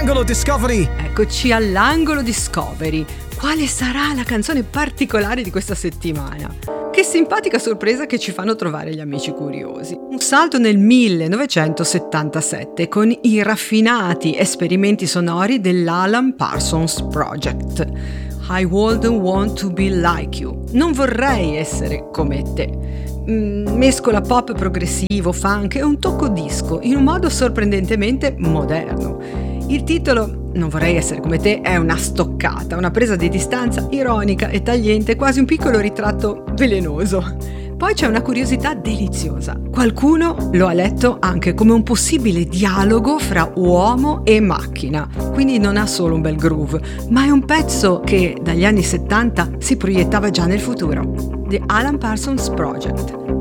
all'angolo Discovery! Eccoci all'angolo Discovery. Quale sarà la canzone particolare di questa settimana? Che simpatica sorpresa che ci fanno trovare gli amici curiosi. Un salto nel 1977 con i raffinati esperimenti sonori dell'Alan Parsons Project. I wouldn't want to be like you. Non vorrei essere come te. Mescola pop progressivo, funk e un tocco disco in un modo sorprendentemente moderno. Il titolo, Non vorrei essere come te, è una stoccata, una presa di distanza ironica e tagliente, quasi un piccolo ritratto velenoso. Poi c'è una curiosità deliziosa. Qualcuno lo ha letto anche come un possibile dialogo fra uomo e macchina, quindi non ha solo un bel groove, ma è un pezzo che dagli anni 70 si proiettava già nel futuro. The Alan Parsons Project.